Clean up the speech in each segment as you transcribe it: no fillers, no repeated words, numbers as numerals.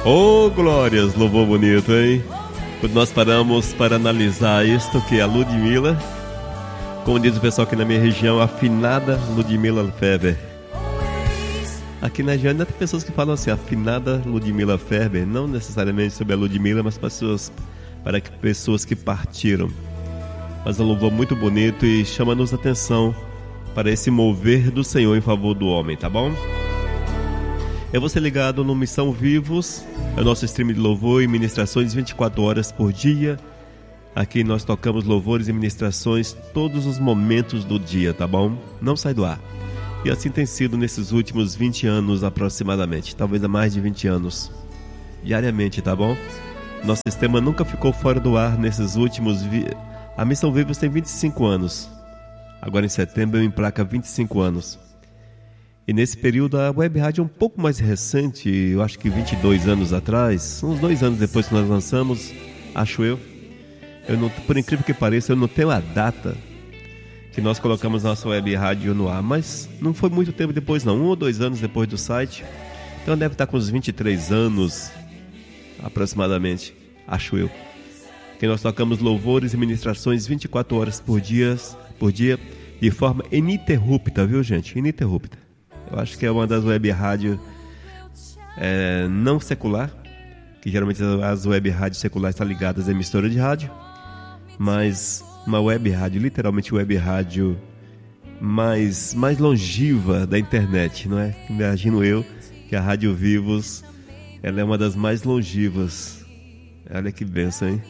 Oh, glórias, louvor bonito, hein? Quando nós paramos para analisar isto, que é a Ludmilla, como diz o pessoal aqui na minha região, a afinada Ludmilla Ferber. Aqui na região ainda tem pessoas que falam assim, afinada Ludmilla Ferber, não necessariamente sobre a Ludmilla, mas para pessoas que partiram. Mas é um louvor muito bonito e chama-nos a atenção para esse mover do Senhor em favor do homem, tá bom? É você ligado no Missão Vivos, é o nosso stream de louvor e ministrações 24 horas por dia. Aqui nós tocamos louvores e ministrações todos os momentos do dia, tá bom? Não sai do ar. E assim tem sido nesses últimos 20 anos aproximadamente, talvez há mais de 20 anos, diariamente, tá bom? Nosso sistema nunca ficou fora do ar nesses últimos... A Missão Vivos tem 25 anos. Agora em setembro emplaca 25 anos. E nesse período a Web Rádio é um pouco mais recente, eu acho que 22 anos atrás, uns 2 anos depois que nós lançamos, acho eu. Não, por incrível que pareça, eu não tenho a data que nós colocamos nossa Web Rádio no ar, mas não foi muito tempo depois não, 1 ou 2 anos depois do site. Então deve estar com uns 23 anos aproximadamente, acho eu. Que nós tocamos louvores e ministrações 24 horas por dia, de forma ininterrupta, viu gente? Ininterrupta. Eu acho que é uma das web rádios não secular, que geralmente as web rádios seculares estão ligadas à emissora de rádio, mas uma web rádio, literalmente web rádio mais longeva da internet, não é? Imagino eu que a Rádio Vivos, ela é uma das mais longevas. Olha que bênção, hein?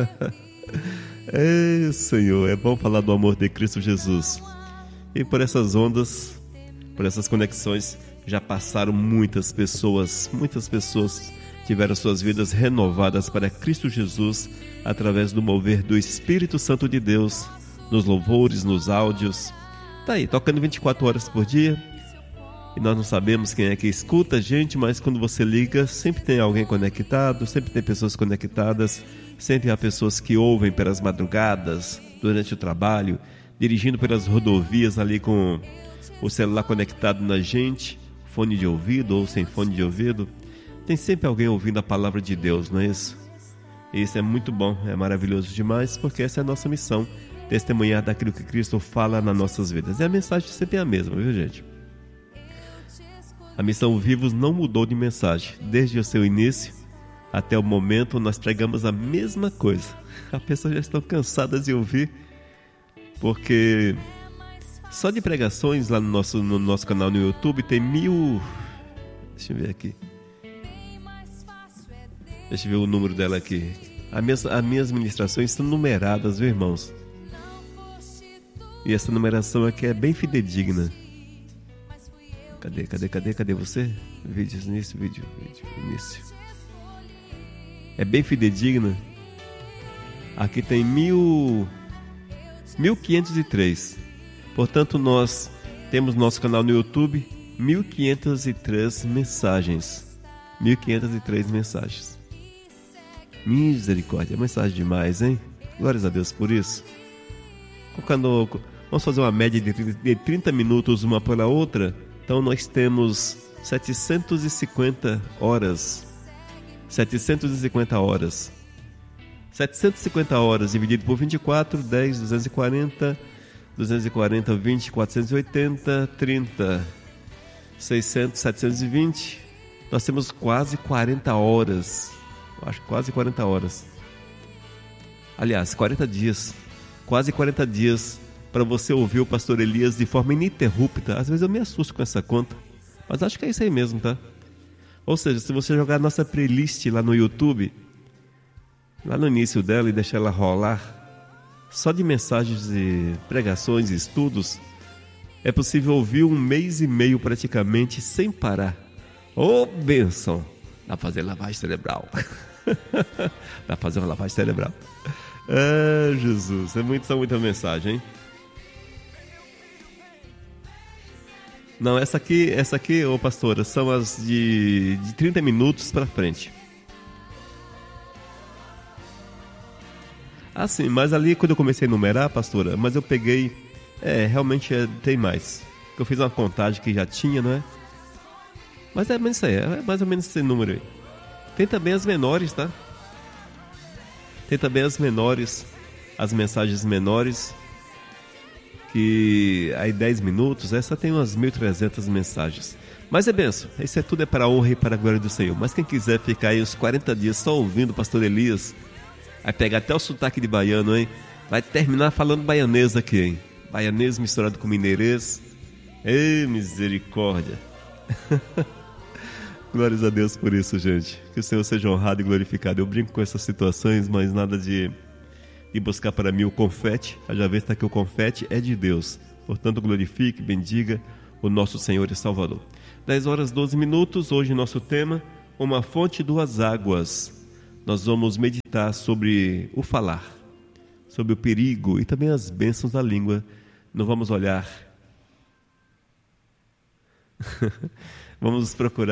Ei, Senhor, é bom falar do amor de Cristo Jesus. E por essas ondas, por essas conexões, já passaram muitas pessoas tiveram suas vidas renovadas para Cristo Jesus através do mover do Espírito Santo de Deus, nos louvores, nos áudios. Tá aí, tocando 24 horas por dia. E nós não sabemos quem é que escuta a gente, mas quando você liga, sempre tem alguém conectado, sempre tem pessoas conectadas, sempre há pessoas que ouvem pelas madrugadas, durante o trabalho, dirigindo pelas rodovias ali com o celular conectado na gente, fone de ouvido ou sem fone de ouvido. Tem sempre alguém ouvindo a palavra de Deus, não é isso? E isso é muito bom, é maravilhoso demais, porque essa é a nossa missão, testemunhar daquilo que Cristo fala nas nossas vidas. E a mensagem sempre é a mesma, viu gente? A Missão Vivos não mudou de mensagem. Desde o seu início até o momento nós pregamos a mesma coisa. As pessoas já estão cansadas de ouvir, porque só de pregações lá no nosso canal no YouTube tem 1000... Deixa eu ver aqui. Deixa eu ver o número dela aqui. As minhas ministrações estão numeradas, viu, irmãos? E essa numeração aqui é bem fidedigna. Cadê você? Vídeos início, vídeo início. É bem fidedigna. Aqui tem 1503. Portanto, nós temos nosso canal no YouTube, 1503 mensagens. 1503 mensagens. Misericórdia, é mensagem demais, hein? Glórias a Deus por isso. Vamos fazer uma média de 30 minutos uma pela outra. Então nós temos 750 horas. 750 horas. 750 horas dividido por 24, 10, 240, 20, 480, 30, 600, 720. Nós temos quase 40 horas. Eu acho quase 40 horas. Aliás, 40 dias. Quase 40 dias para você ouvir o pastor Elias de forma ininterrupta. Às vezes eu me assusto com essa conta, mas acho que é isso aí mesmo, tá? Ou seja, se você jogar a nossa playlist lá no YouTube, lá no início dela, e deixar ela rolar, só de mensagens e pregações e estudos, é possível ouvir 1 mês e meio praticamente sem parar. Ô, bênção! Dá pra fazer lavagem cerebral. Dá pra fazer uma lavagem cerebral. Jesus, são muita mensagem, hein? Não, essa aqui, ô pastora, são as de 30 minutos pra frente. Ah, sim, mas ali quando eu comecei a numerar, pastora, mas eu peguei, realmente tem mais. Eu fiz uma contagem que já tinha, não é? Mas é isso aí, é mais ou menos esse número aí. Tem também as menores, tá? Tem também as menores, as mensagens menores, que aí 10 minutos, essa tem umas 1.300 mensagens. Mas é benção, isso tudo é para a honra e para a glória do Senhor. Mas quem quiser ficar aí uns 40 dias só ouvindo o pastor Elias, vai pegar até o sotaque de baiano, hein? Vai terminar falando baianês aqui, hein? Baianês misturado com mineirês. Ei, misericórdia. Glórias a Deus por isso, gente. Que o Senhor seja honrado e glorificado. Eu brinco com essas situações, mas nada de buscar para mim o confete. Já vê que o confete é de Deus. Portanto, glorifique, bendiga o nosso Senhor e Salvador. 10 horas 12 minutos. Hoje nosso tema, uma fonte, duas águas. Nós vamos meditar sobre o falar, sobre o perigo e também as bênçãos da língua. Não vamos olhar. Vamos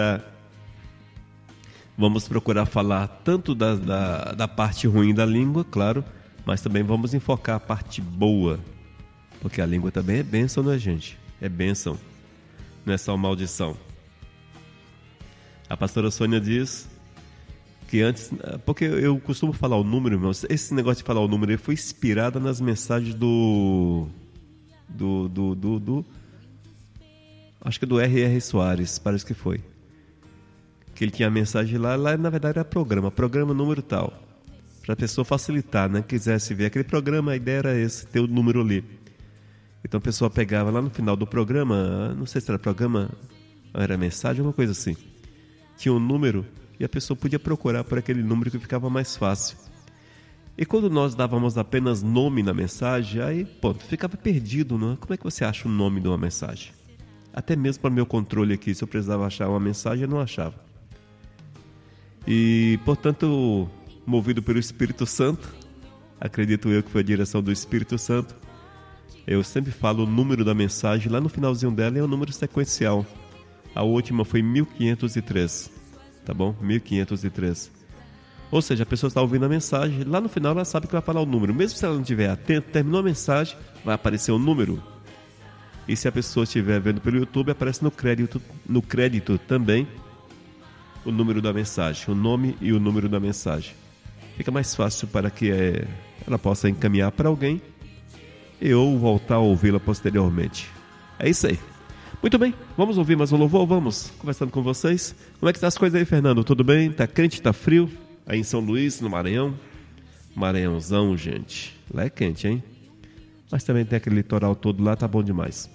procurar falar tanto da parte ruim da língua, claro, mas também vamos enfocar a parte boa, porque a língua também é bênção, não é, gente? É bênção, não é só maldição. A pastora Sônia diz que antes, porque eu costumo falar o número, irmãos, esse negócio de falar o número foi inspirado nas mensagens acho que do R.R. Soares, parece que foi. Que ele tinha a mensagem lá na verdade era programa número tal, para a pessoa facilitar, né? Quisesse ver aquele programa, a ideia era esse, ter o número ali. Então a pessoa pegava lá no final do programa, não sei se era programa, era mensagem, alguma coisa assim. Tinha um número e a pessoa podia procurar por aquele número que ficava mais fácil. E quando nós dávamos apenas nome na mensagem, aí, ponto, ficava perdido, não é? Como é que você acha o nome de uma mensagem? Até mesmo para o meu controle aqui, se eu precisava achar uma mensagem, eu não achava. E, portanto, movido pelo Espírito Santo, acredito eu que foi a direção do Espírito Santo, eu sempre falo o número da mensagem, lá no finalzinho dela é um número sequencial. A última foi 1503, tá bom? 1503. Ou seja, a pessoa está ouvindo a mensagem, lá no final ela sabe que vai falar o número. Mesmo se ela não estiver atenta, terminou a mensagem, vai aparecer o número. E se a pessoa estiver vendo pelo YouTube, aparece no crédito também o número da mensagem, o nome e o número da mensagem. Fica mais fácil para que ela possa encaminhar para alguém e ou voltar a ouvi-la posteriormente. É isso aí. Muito bem, vamos ouvir mais um louvor, vamos conversando com vocês. Como é que tá as coisas aí, Fernando? Tudo bem? Tá quente, tá frio? Aí em São Luís, no Maranhão? Maranhãozão, gente. Lá é quente, hein? Mas também tem aquele litoral todo lá, tá bom demais.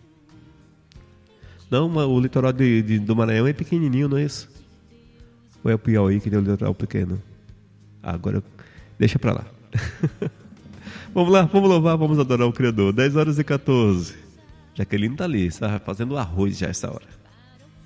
Não, o litoral do Maranhão é pequenininho, não é isso? Ou é o Piauí que tem o litoral pequeno? Agora, deixa pra lá. Vamos lá, vamos louvar, vamos adorar o Criador. 10 horas e 14. Jaqueline tá ali, está fazendo arroz já essa hora.